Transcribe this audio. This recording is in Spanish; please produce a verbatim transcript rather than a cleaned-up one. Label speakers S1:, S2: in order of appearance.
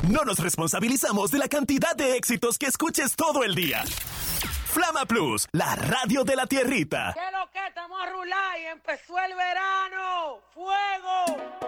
S1: No nos responsabilizamos de la cantidad de éxitos que escuches todo el día. Flama Plus, la radio de la tierrita.
S2: ¿Qué es lo que? Estamos a rular y empezó el verano. ¡Fuego!